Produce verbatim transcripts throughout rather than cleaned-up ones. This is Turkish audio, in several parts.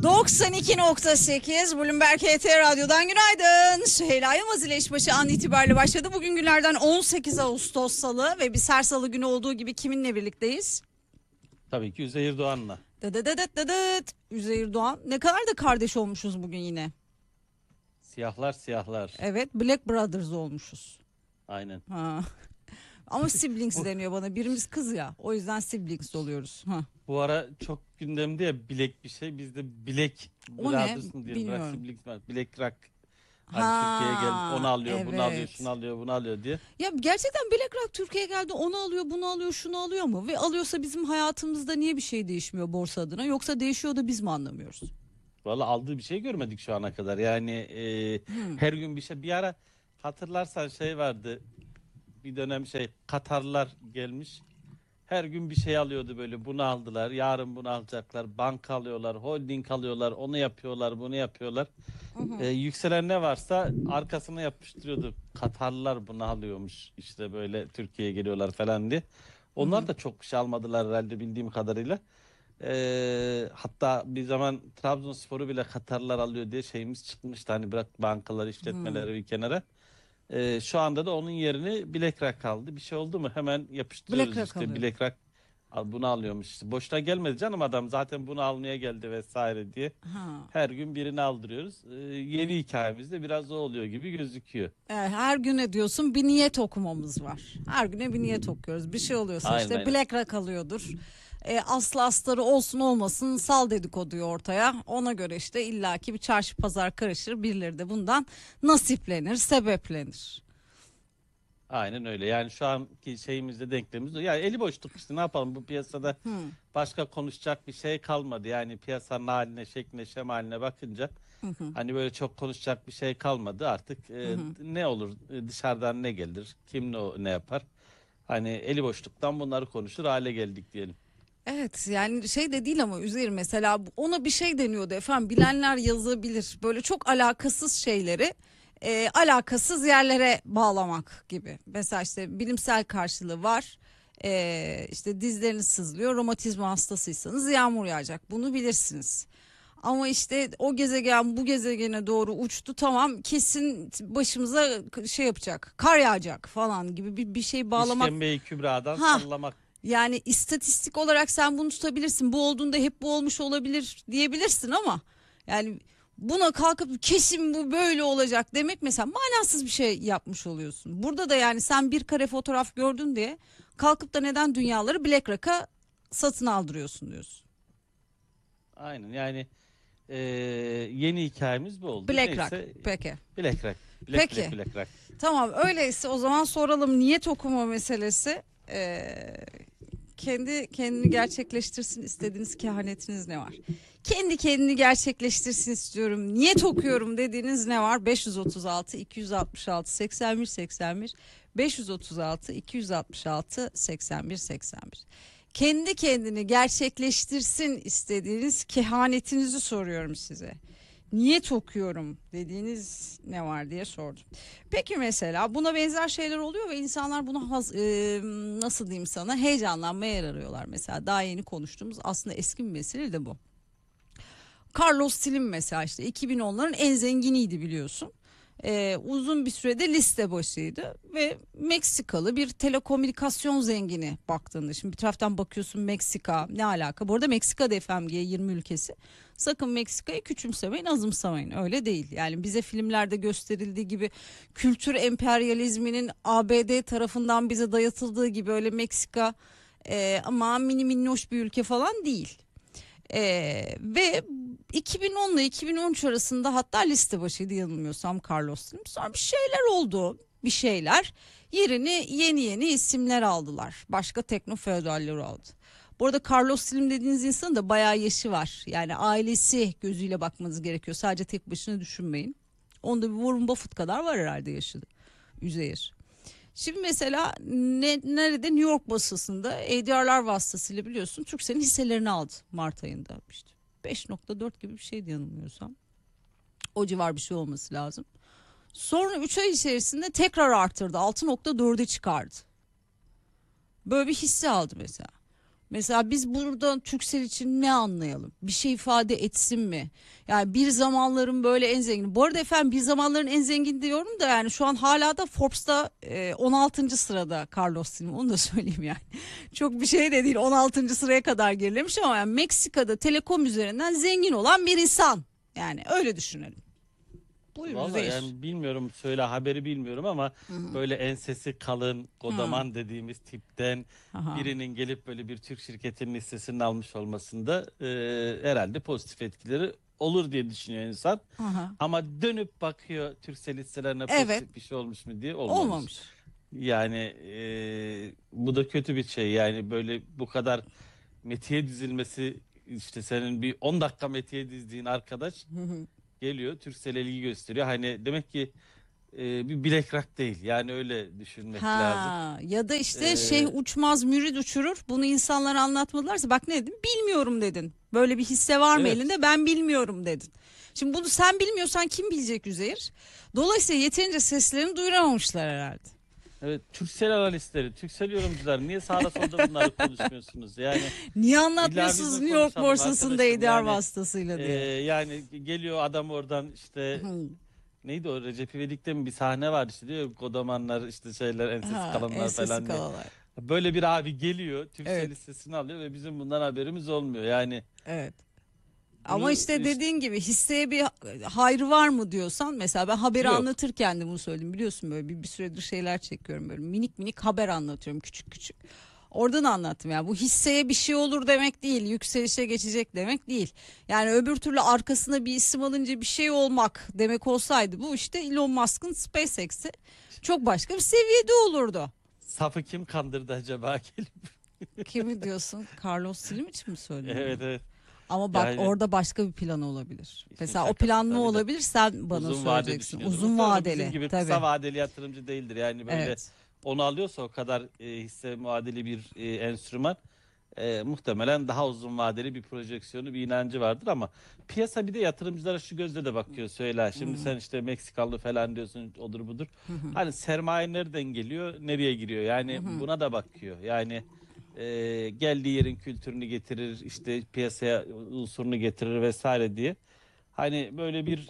doksan iki nokta sekiz Bloomberg H T Radyo'dan günaydın. Süheyla Yılmaz ile işbaşı an itibariyle başladı. Bugün günlerden on sekiz Ağustos Salı ve biz her salı günü olduğu gibi kiminle birlikteyiz? Tabii ki Üzeyir Doğan'la. Dıdıdıdıt dıdıt. Üzeyir Doğan. Ne kadar da kardeş olmuşuz bugün yine. Siyahlar siyahlar. Evet, Black Brothers olmuşuz. Aynen. Ha. Ama siblings deniyor bana. Birimiz kız ya. O yüzden siblings oluyoruz. Ha. Bu ara çok gündemde ya bilek bir şey. Biz de bilek O ne? Brothers mı diyelim. Bilmiyorum. Siblings var. Bilek rock. Hani Ha, Türkiye'ye geldi. Onu alıyor, bunu alıyor, evet. şunu alıyor, bunu alıyor diye. Ya gerçekten Black Rock Türkiye'ye geldi, onu alıyor, bunu alıyor, şunu alıyor mu? Ve alıyorsa bizim hayatımızda niye bir şey değişmiyor borsa adına? Yoksa değişiyor da biz mi anlamıyoruz? Vallahi aldığı bir şey görmedik şu ana kadar. Yani e, Hmm. her gün bir şey. Bir ara hatırlarsan şey vardı. Bir dönem şey Katarlılar gelmiş. Her gün bir şey alıyordu böyle. Bunu aldılar. Yarın bunu alacaklar. Banka alıyorlar. Holding alıyorlar. Onu yapıyorlar. Bunu yapıyorlar. Ee, yükselen ne varsa arkasına yapıştırıyordu. Katarlılar bunu alıyormuş. İşte böyle Türkiye'ye geliyorlar falan diye. Onlar Hı hı. da çok bir şey almadılar herhalde bildiğim kadarıyla. Ee, hatta bir zaman Trabzonspor'u bile Katarlılar alıyor diye şeyimiz çıkmıştı. Hani bırak bankaları, işletmeleri bir kenara. Ee, şu anda da onun yerini BlackRock aldı. Bir şey oldu mu hemen yapıştırıyoruz BlackRock işte alıyor. BlackRock al- bunu alıyormuş. İşte boşuna gelmedi canım, adam zaten bunu almaya geldi vesaire diye. Ha. Her gün birini aldırıyoruz. Ee, yeni hikayemizde biraz o oluyor gibi gözüküyor. Evet, her güne diyorsun bir niyet okumamız var. Her güne bir niyet okuyoruz. Bir şey oluyorsa Aynen işte aynen. Black Rock alıyordur. E, aslı astarı olsun olmasın sal dedikoduyu ortaya. Ona göre işte illaki bir çarşı pazar karışır. Birileri de bundan nasiplenir, sebeplenir. Aynen öyle. Yani şu anki şeyimizde denklemimiz o. Yani eli boşluk işte, ne yapalım, bu piyasada Hı. başka konuşacak bir şey kalmadı. Yani piyasanın haline, şekline, şemaline bakınca Hı hı. hani böyle çok konuşacak bir şey kalmadı. Artık e, Hı hı. ne olur, e, dışarıdan ne gelir, kim ne, ne yapar? Hani eli boşluktan bunları konuşur hale geldik diyelim. Evet, yani şey de değil ama Üzeyir mesela ona bir şey deniyordu efendim, bilenler yazabilir, böyle çok alakasız şeyleri e, alakasız yerlere bağlamak gibi. Mesela işte bilimsel karşılığı var. E, işte dizleriniz sızlıyor, romatizma hastasıysanız yağmur yağacak, bunu bilirsiniz. Ama işte o gezegen bu gezegene doğru uçtu, tamam, kesin başımıza şey yapacak, kar yağacak falan gibi bir, bir şey bağlamak. İşkembeyi kübradan Ha, sallamak. yani istatistik olarak sen bunu tutabilirsin. Bu olduğunda hep bu olmuş olabilir diyebilirsin ama yani buna kalkıp kesin bu böyle olacak demek mesela manasız bir şey yapmış oluyorsun. Burada da yani sen bir kare fotoğraf gördün diye kalkıp da neden dünyaları BlackRock'a satın aldırıyorsun diyorsun. Aynen yani, e, yeni hikayemiz bu oldu. BlackRock. Neyse, Peki. BlackRock. Black Peki. Black BlackRock. Tamam, öyleyse o zaman soralım, niyet okuma meselesi. Ee, kendi kendini gerçekleştirsin istediğiniz kehanetiniz ne var? Kendi kendini gerçekleştirsin istiyorum, niyet okuyorum dediğiniz ne var? beş yüz otuz altı iki yüz altmış altı seksen bir seksen bir beş yüz otuz altı iki yüz altmış altı seksen bir seksen bir. Kendi kendini gerçekleştirsin istediğiniz kehanetinizi soruyorum size. Niyet okuyorum dediğiniz ne var diye sordum. Peki mesela buna benzer şeyler oluyor ve insanlar buna haz, e, nasıl diyeyim sana, heyecanlanmaya yer arıyorlar. Mesela daha yeni konuştuğumuz aslında eski bir mesele de bu. Carlos Slim mesela işte iki bin onların en zenginiydi biliyorsun. Ee, uzun bir sürede liste başıydı ve Meksikalı bir telekomünikasyon zengini baktığında. Şimdi bir taraftan bakıyorsun Meksika ne alaka? Bu arada Meksika da F M G yirmi ülkesi. Sakın Meksika'yı küçümsemeyin, azımsamayın, öyle değil. Yani bize filmlerde gösterildiği gibi kültür emperyalizminin A B D tarafından bize dayatıldığı gibi öyle Meksika e, ama mini minnoş bir ülke falan değil. Ee, ve iki bin on ile iki bin on üç arasında hatta liste başıydı yanılmıyorsam Carlos Slim. Sonra bir şeyler oldu, bir şeyler yerini yeni yeni isimler aldılar. Başka tekno feodaller aldı. Bu arada Carlos Slim dediğiniz insanın da bayağı yaşı var. Yani ailesi gözüyle bakmanız gerekiyor. Sadece tek başına düşünmeyin. Onda bir Warren Buffett kadar var herhalde yaşı. Üzeyir. Şimdi mesela ne, nerede New York borsasında A D R'lar vasıtasıyla biliyorsun Turkcell'in hisselerini aldı Mart ayında, işte beş nokta dört gibi bir şeydi yanılmıyorsam. O civar bir şey olması lazım. Sonra üç ay içerisinde tekrar arttırdı, altı nokta dörde çıkardı. Böyle bir hisse aldı mesela. Mesela biz buradan Turkcell için ne anlayalım? Bir şey ifade etsin mi? Yani bir zamanların böyle en zengin. Bu arada efendim bir zamanların en zengin diyorum da yani şu an hala da Forbes'ta e, on altıncı sırada Carlos Slim. Onu da söyleyeyim yani. Çok bir şey de değil, on altıncı sıraya kadar gerilemiş ama yani Meksika'da telekom üzerinden zengin olan bir insan. Yani öyle düşünelim. Buyurun Vallahi Zehir. yani bilmiyorum, söyle, haberi bilmiyorum ama böyle ensesi kalın, kodaman dediğimiz tipten Aha. birinin gelip böyle bir Türk şirketinin hissesini almış olmasında e, herhalde pozitif etkileri olur diye düşünüyor insan. Aha. Ama dönüp bakıyor Turkcell hisselerine Evet. pozitif bir şey olmuş mu diye, olmamış. Olmamış. Yani e, bu da kötü bir şey. Yani böyle bu kadar metiye dizilmesi, işte senin bir on dakika metiye dizdiğin arkadaş geliyor Turkcell'e ilgi gösteriyor. Hani demek ki e, bir bilekrak değil. Yani öyle düşünmek lazım. Ha, ya da işte E, şeyh uçmaz mürid uçurur. Bunu insanlara anlatmadılarsa bak ne dedin? Bilmiyorum dedin. Böyle bir hisse var mı evet. elinde? Ben bilmiyorum dedin. Şimdi bunu sen bilmiyorsan kim bilecek Üzeyir? Dolayısıyla yeterince seslerini duyuramamışlar herhalde. Evet. Turkcell analistleri, Turkcell yorumcular, niye sağda solda bunları konuşmuyorsunuz? Yani Niye illa anlatmıyorsunuz biz mi New York konuşalım borsasında arkadaşım? idrar Yani vasıtasıyla e, diye. yani geliyor adam oradan, işte Hı. neydi o, Recep İvedik'te mi bir sahne var, işte diyor kodamanlar, işte şeyler, ensesi Ha, kalanlar ensesi falan diye. kalalar. Böyle bir abi geliyor Turkcell Evet, listesini alıyor ve bizim bundan haberimiz olmuyor. Yani evet. Ama bunu işte işte, dediğin gibi hisseye bir hayrı var mı diyorsan mesela ben haberi yok. anlatırken de bunu söyledim biliyorsun böyle bir, bir süredir şeyler çekiyorum böyle minik minik haber anlatıyorum küçük küçük. Oradan anlattım yani bu hisseye bir şey olur demek değil, yükselişe geçecek demek değil. Yani öbür türlü arkasına bir isim alınca bir şey olmak demek olsaydı bu işte Elon Musk'ın SpaceX'i çok başka bir seviyede olurdu. Safı kim kandırdı acaba gelip? Kimi diyorsun? Carlos Slim için mi söyledin Evet, bunu? evet. Ama bak Yani orada başka bir plan olabilir. işin Mesela o şakası plan ne tabii de. olabilir sen bana Uzun vade söyleyeceksin. düşünüyordur. Uzun Muhtemelen o bizim vadeli gibi tabii. kısa vadeli yatırımcı değildir. Yani böyle Evet. onu alıyorsa o kadar e, hisse muadili bir e, enstrüman, e, muhtemelen daha uzun vadeli bir projeksiyonu, bir inancı vardır ama piyasa bir de yatırımcılara şu gözle de bakıyor, söyle. Şimdi sen işte Meksikalı falan diyorsun, odur budur. Hani sermaye nereden geliyor, nereye giriyor? Yani buna da bakıyor. Yani e, geldiği yerin kültürünü getirir, işte piyasaya unsurunu getirir vesaire diye. Hani böyle bir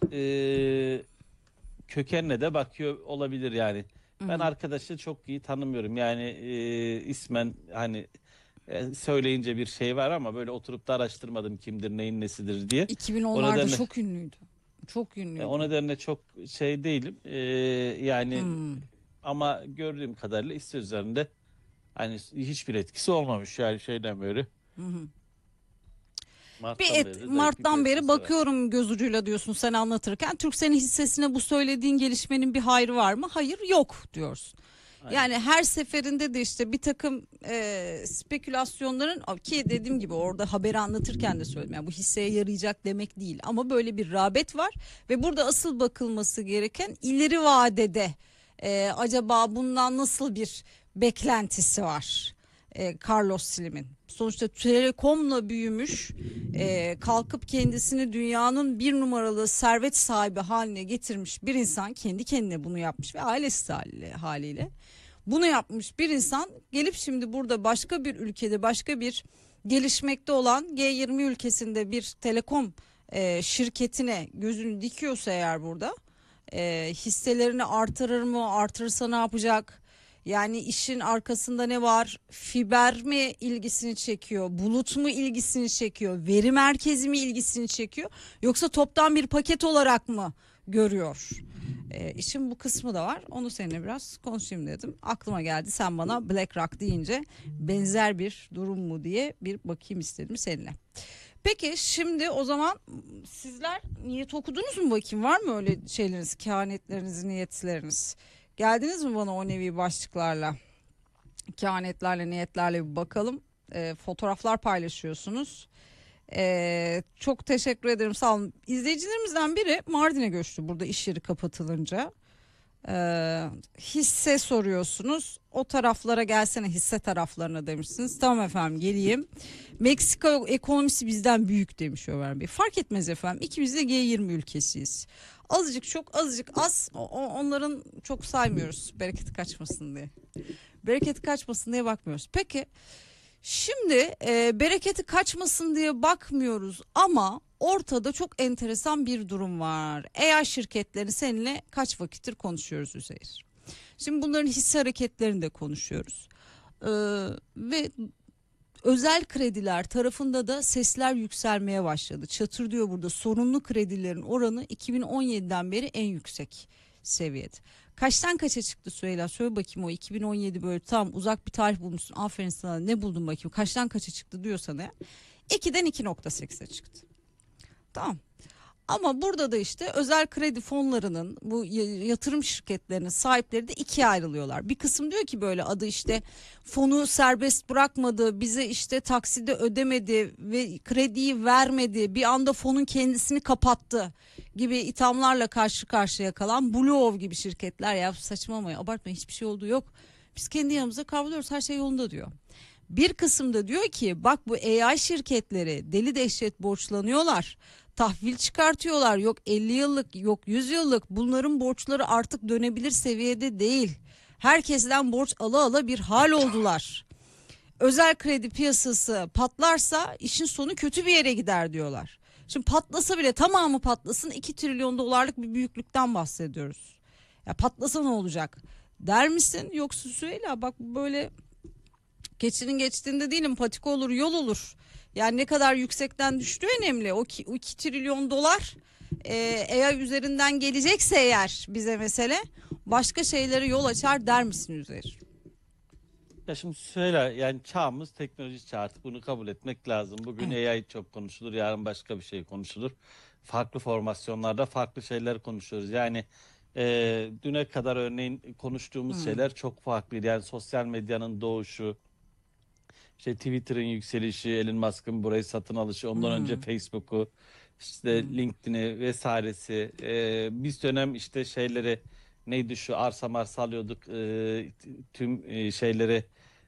e, kökenle de bakıyor olabilir yani. Ben arkadaşı çok iyi tanımıyorum. Yani e, ismen hani e, söyleyince bir şey var ama böyle oturup da araştırmadım kimdir, neyin nesidir diye. O iki bin onlarda nedenle çok ünlüydü. Çok e, o ünlüydü. nedenle çok şey değilim. E, yani Hmm. ama gördüğüm kadarıyla hisse üzerinde hani hiçbir etkisi olmamış yani şeyden beri. Bir Mart'tan beri et, de zayıf bir Mart'tan beri piyasası var. bakıyorum göz ucuyla diyorsun sen anlatırken. Turkcell'in hissesine bu söylediğin gelişmenin bir hayrı var mı? Hayır yok diyorsun. Aynen. Yani her seferinde de işte bir takım e, spekülasyonların ki dediğim gibi orada haberi anlatırken de söyledim. Yani bu hisseye yarayacak demek değil ama böyle bir rağbet var ve burada asıl bakılması gereken ileri vadede e, acaba bundan nasıl bir beklentisi var e, Carlos Slim'in. Sonuçta telekomla büyümüş, e, kalkıp kendisini dünyanın bir numaralı servet sahibi haline getirmiş bir insan kendi kendine bunu yapmış ve ailesi haliyle, haliyle bunu yapmış bir insan gelip şimdi burada başka bir ülkede başka bir gelişmekte olan G yirmi ülkesinde bir telekom e, şirketine gözünü dikiyorsa eğer burada e, hisselerini artırır mı, artırırsa ne yapacak? Yani işin arkasında ne var? Fiber mi ilgisini çekiyor? Bulut mu ilgisini çekiyor? Veri merkezi mi ilgisini çekiyor? Yoksa toptan bir paket olarak mı görüyor? E, işin bu kısmı da var. Onu seninle biraz konuşayım dedim. Aklıma geldi sen bana BlackRock deyince benzer bir durum mu diye bir bakayım istedim seninle. Peki şimdi o zaman sizler niyet okudunuz mu bakayım var mı öyle şeyleriniz, kehanetleriniz, niyetleriniz? Geldiniz mi bana o nevi başlıklarla, kehanetlerle, niyetlerle bir bakalım. E, fotoğraflar paylaşıyorsunuz. E, çok teşekkür ederim sağ olun. İzleyicilerimizden biri Mardin'e göçtü burada iş yeri kapatılınca. Ee, hisse soruyorsunuz. O taraflara gelsene hisse taraflarına demişsiniz. Tamam efendim geleyim. Meksika ekonomisi bizden büyük demiş Ömer Bey. Fark etmez efendim. İkimiz de G yirmi ülkesiyiz. Azıcık çok azıcık az o- onların çok saymıyoruz bereketi kaçmasın diye. Bereketi kaçmasın diye bakmıyoruz. Peki Şimdi e, bereketi kaçmasın diye bakmıyoruz ama ortada çok enteresan bir durum var. A I şirketlerini seninle kaç vakittir konuşuyoruz Üzeyir. Şimdi bunların hisse hareketlerini de konuşuyoruz. Ee, ve özel krediler tarafında da sesler yükselmeye başladı. Çatır diyor burada, sorunlu kredilerin oranı iki bin on yediden beri en yüksek seviyede. Kaçtan kaça çıktı Süheyla? Söyle bakayım, o iki bin on yedi böyle tam uzak bir tarih bulmuşsun. Aferin sana, ne buldun bakayım? Kaçtan kaça çıktı diyorsan eğer. ikiden iki nokta sekize çıktı. Tamam. Ama burada da işte özel kredi fonlarının, bu yatırım şirketlerinin sahipleri de ikiye ayrılıyorlar. Bir kısım diyor ki böyle, adı işte fonu serbest bırakmadı, bize işte takside ödemedi ve krediyi vermedi, bir anda fonun kendisini kapattı gibi ithamlarla karşı karşıya kalan Blue Owl gibi şirketler, ya saçmalamayın, abartmayın, hiçbir şey olduğu yok. Biz kendi yanımıza kavruluyoruz, her şey yolunda diyor. Bir kısım da diyor ki bak, bu A I şirketleri deli dehşet borçlanıyorlar. Tahvil çıkartıyorlar, yok elli yıllık yok yüz yıllık, bunların borçları artık dönebilir seviyede değil. Herkesten borç ala ala bir hal oldular. Özel kredi piyasası patlarsa işin sonu kötü bir yere gider diyorlar. Şimdi patlasa bile, tamamı patlasın, iki trilyon dolarlık bir büyüklükten bahsediyoruz. Ya patlasa ne olacak der misin? Yoksa Süheyla bak, böyle geçinin geçtiğinde değilim, patika olur yol olur. Yani ne kadar yüksekten düştüğü önemli. O iki trilyon dolar e, A I üzerinden gelecekse eğer bize mesele, başka şeylere yol açar der misin Üzeyir? Ya şimdi söyle, yani çağımız teknoloji çağı, artık bunu kabul etmek lazım. Bugün Evet. A I çok konuşulur, yarın başka bir şey konuşulur. Farklı formasyonlarda farklı şeyler konuşuyoruz. Yani e, düne kadar örneğin konuştuğumuz Hmm. şeyler çok farklıydı. Yani sosyal medyanın doğuşu, işte Twitter'ın yükselişi, Elon Musk'ın burayı satın alışı, ondan önce Hmm. Facebook'u, işte Hmm. LinkedIn'i vesairesi. Ee, biz dönem işte şeyleri, neydi şu, arsa marsa alıyorduk, ee, tüm ee, şeyleri,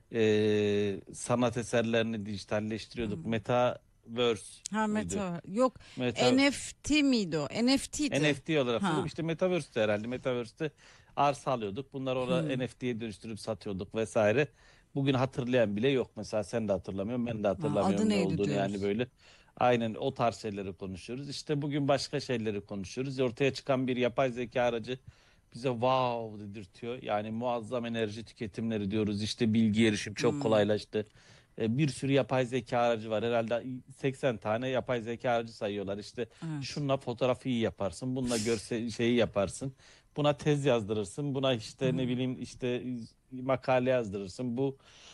ee, sanat eserlerini dijitalleştiriyorduk. Hmm. Metaverse Ha, müydü? meta yok, Meta N F T miydi o? N F T'di. N F T olarak söylüyorum. Ha. İşte Metaverse'te herhalde. Metaverse'te arsa alıyorduk. Bunları orada Hmm. N F T'ye dönüştürüp satıyorduk vesaire. Bugün hatırlayan bile yok. Mesela sen de hatırlamıyorsun, ben de Ha, adı hatırlamıyorum ne neydi olduğunu, yani diyoruz. böyle. Aynen o tarz şeyleri konuşuyoruz. İşte bugün başka şeyleri konuşuyoruz. Ortaya çıkan bir yapay zeka aracı bize wow dedirtiyor. Yani muazzam enerji tüketimleri diyoruz. İşte bilgi erişim çok Hmm. kolaylaştı. E, Bir sürü yapay zeka aracı var. Herhalde seksen tane yapay zeka aracı sayıyorlar. İşte Evet. şununla fotoğrafı iyi yaparsın, bununla görse şeyi yaparsın. Buna tez yazdırırsın. Buna işte ne Hmm. bileyim işte makale yazdırırsın. Bu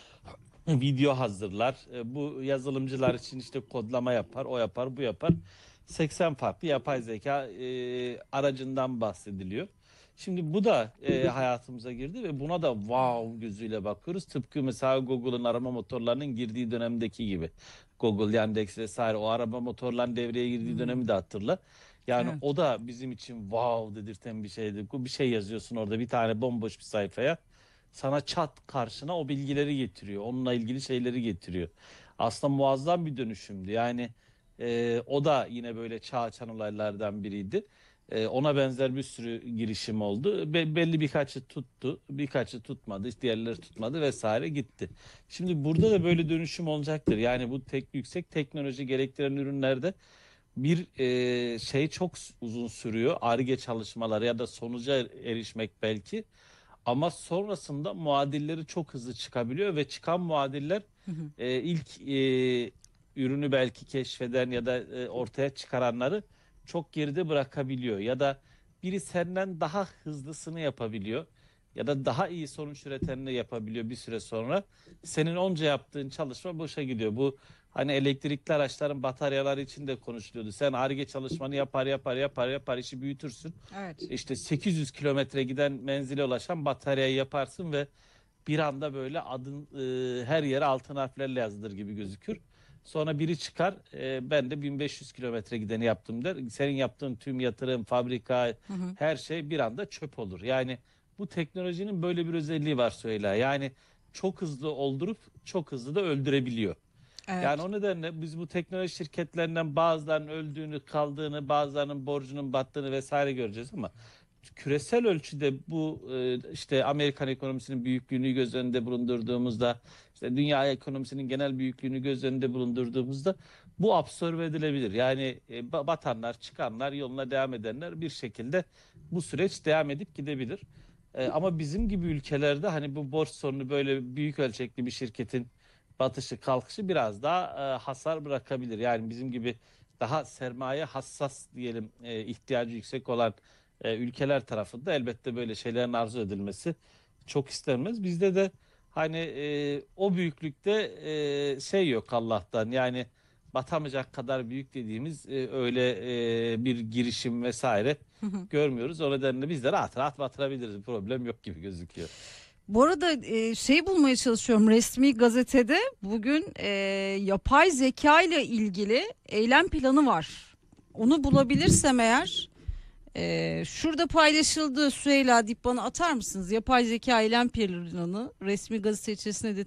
video hazırlar. E, Bu yazılımcılar için işte kodlama yapar, o yapar, bu yapar. seksen farklı yapay zeka e, aracından bahsediliyor. Şimdi bu da e, hayatımıza girdi ve buna da wow gözüyle bakıyoruz. Tıpkı mesela Google'ın arama motorlarının girdiği dönemdeki gibi. Google, Yandex vesaire, o arama motorlarının devreye girdiği Hmm. dönemi de hatırla. Yani Evet. o da bizim için wow dedirten bir şeydi. Bir şey yazıyorsun orada, bir tane bomboş bir sayfaya. Sana çat karşına o bilgileri getiriyor. Onunla ilgili şeyleri getiriyor. Aslında muazzam bir dönüşümdü. Yani e, o da yine böyle çağ açan olaylardan biriydi. E, ona benzer bir sürü girişim oldu. Be- belli birkaçı tuttu, birkaçı tutmadı, işte diğerleri tutmadı vesaire gitti. Şimdi burada da böyle dönüşüm olacaktır. Yani bu tek yüksek teknoloji gerektiren ürünlerde bir e, şey çok uzun sürüyor. Ar-Ge çalışmaları ya da sonuca erişmek belki. Ama sonrasında muadilleri çok hızlı çıkabiliyor ve çıkan muadiller Hı hı. e, ilk e, ürünü belki keşfeden ya da e, ortaya çıkaranları çok geride bırakabiliyor. Ya da biri senden daha hızlısını yapabiliyor ya da daha iyi sonuç üretenini yapabiliyor bir süre sonra. Senin onca yaptığın çalışma boşa gidiyor. Bu hani elektrikli araçların bataryaları için de konuşuluyordu. Sen Ar-Ge çalışmanı yapar yapar yapar yapar, işi büyütürsün. Evet. İşte sekiz yüz kilometre giden menzile ulaşan bataryayı yaparsın ve bir anda böyle adın e, her yere altın harflerle yazılır gibi gözükür. Sonra biri çıkar, e, ben de bin beş yüz kilometre gideni yaptım der. Senin yaptığın tüm yatırım, fabrika, Hı hı. her şey bir anda çöp olur. Yani bu teknolojinin böyle bir özelliği var Süheyla. Yani çok hızlı oldurup çok hızlı da öldürebiliyor. Yani Evet. o nedenle biz bu teknoloji şirketlerinden bazılarının öldüğünü, kaldığını, bazılarının borcunun battığını vesaire göreceğiz ama küresel ölçüde bu e, işte Amerikan ekonomisinin büyüklüğünü göz önünde bulundurduğumuzda, işte dünya ekonomisinin genel büyüklüğünü göz önünde bulundurduğumuzda bu absorbe edilebilir. Yani e, ba- batanlar, çıkanlar, yoluna devam edenler bir şekilde bu süreç devam edip gidebilir. E, ama bizim gibi ülkelerde hani bu borç sorunu böyle büyük ölçekli bir şirketin batışı, kalkışı biraz daha e, hasar bırakabilir. Yani bizim gibi daha sermaye hassas diyelim e, ihtiyacı yüksek olan e, ülkeler tarafında elbette böyle şeylerin arzu edilmesi çok istenmez. Bizde de hani e, o büyüklükte e, şey yok Allah'tan. Yani batamayacak kadar büyük dediğimiz e, öyle e, bir girişim vesaire görmüyoruz. O nedenle biz de rahat rahat batırabiliriz. Problem yok gibi gözüküyor. Bu arada e, şey bulmaya çalışıyorum, resmi gazetede bugün e, yapay zeka ile ilgili eylem planı var. Onu bulabilirsem eğer, e, şurada paylaşıldı, Süheyla deyip bana atar mısınız? Yapay zeka eylem planı resmi gazete içerisinde de